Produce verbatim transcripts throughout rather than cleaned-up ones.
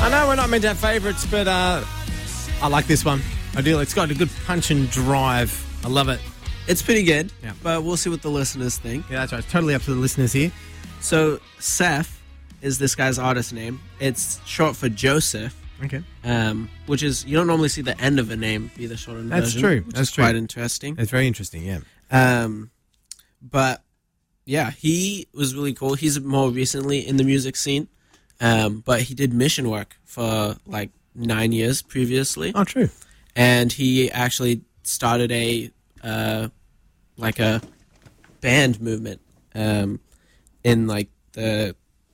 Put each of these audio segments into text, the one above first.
I know we're not meant to have favourites, but uh, I like this one. I do. It's got a good punch and drive. I love it. It's pretty good, Yeah. but we'll see what the listeners think. Yeah, that's right. It's totally up to the listeners here. So, Seth is this guy's artist name. It's short for Joseph, Okay. um, which is, you don't normally see the end of a name be the shortened That's version. true. Which That's is true. quite interesting. It's very interesting, yeah. Um, but, yeah, he was really cool. He's more recently in the music scene, um, but he did mission work for, like, nine years previously. Oh, true. And he actually started a, uh, like a band movement um, in, like, the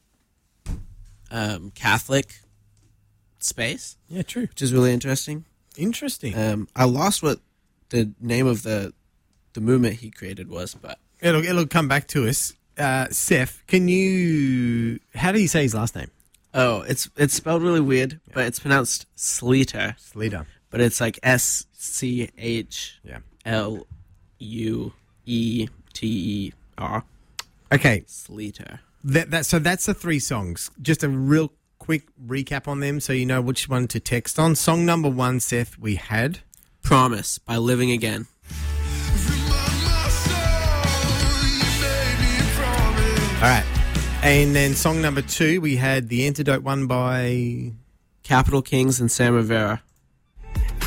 um, Catholic space, Yeah, true. which is really interesting. Interesting. Um, I lost what the name of the the movement he created was, but It'll, it'll come back to us. Uh, Seth, can you... How do you say his last name? oh, it's it's spelled really weird, but it's pronounced Sleater, Sleater. but it's like S C H Yeah. L U E T E R. Okay. Sleater. That, that, so that's the three songs. Just a real quick recap on them so you know which one to text on. Song number one, Seth, we had... Promise by Living Again. All right. And then song number two, we had The Antidote one by... Capital Kings and Sam Rivera.